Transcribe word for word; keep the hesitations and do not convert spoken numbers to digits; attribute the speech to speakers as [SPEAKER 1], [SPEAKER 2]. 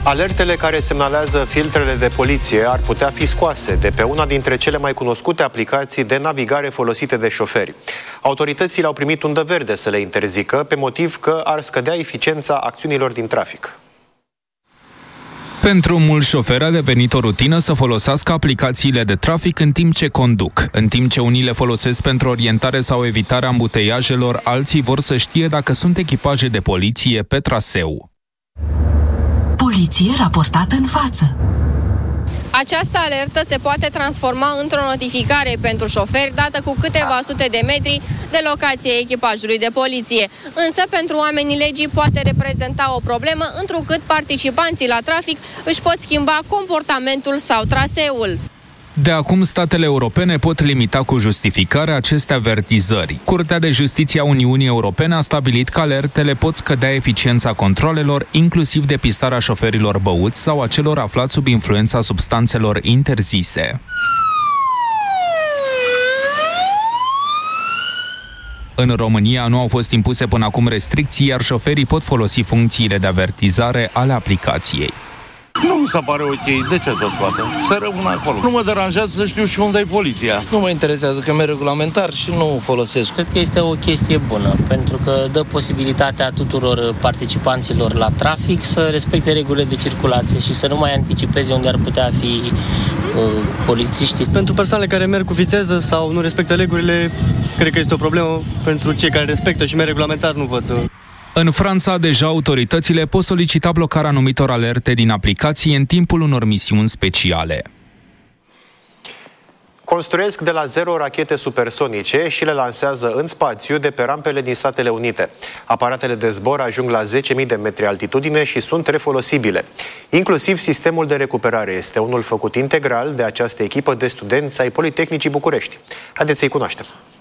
[SPEAKER 1] Alertele care semnalează filtrele de poliție ar putea fi scoase de pe una dintre cele mai cunoscute aplicații de navigare folosite de șoferi. Autoritățile au primit undă verde să le interzică, pe motiv că ar scădea eficiența acțiunilor din trafic.
[SPEAKER 2] Pentru mulți șoferi a devenit o rutină să folosească aplicațiile de trafic în timp ce conduc. În timp ce unii le folosesc pentru orientare sau evitarea ambuteiajelor, alții vor să știe dacă sunt echipaje de poliție pe traseu.
[SPEAKER 3] Poliție raportată în față.
[SPEAKER 4] Această alertă se poate transforma într-o notificare pentru șoferi dată cu câteva sute de metri de locație echipajului de poliție. Însă pentru oamenii legii poate reprezenta o problemă, întrucât participanții la trafic își pot schimba comportamentul sau traseul.
[SPEAKER 2] De acum, statele europene pot limita cu justificare aceste avertizări. Curtea de Justiție a Uniunii Europene a stabilit că alertele pot scădea eficiența controalelor, inclusiv depistarea șoferilor băuți sau a celor aflați sub influența substanțelor interzise. În România nu au fost impuse până acum restricții, iar șoferii pot folosi funcțiile de avertizare ale aplicației.
[SPEAKER 5] Nu mi se pare ok. De ce să scoată? Să rămână acolo. Nu mă deranjează să știu și unde e poliția.
[SPEAKER 6] Nu mă interesează că merg regulamentar și nu folosesc.
[SPEAKER 7] Cred că este o chestie bună, pentru că dă posibilitatea tuturor participanților la trafic să respecte regulile de circulație și să nu mai anticipeze unde ar putea fi uh, polițiștii.
[SPEAKER 8] Pentru persoanele care merg cu viteză sau nu respectă regulile, cred că este o problemă. Pentru cei care respectă și merg regulamentar, nu văd.
[SPEAKER 2] În Franța, deja autoritățile pot solicita blocarea anumitor alerte din aplicație în timpul unor misiuni speciale.
[SPEAKER 1] Construiesc de la zero rachete supersonice și le lansează în spațiu de pe rampele din Statele Unite. Aparatele de zbor ajung la zece mii de metri altitudine și sunt refolosibile. Inclusiv sistemul de recuperare este unul făcut integral de această echipă de studenți ai Politehnicii București. Haideți să-i cunoaștem.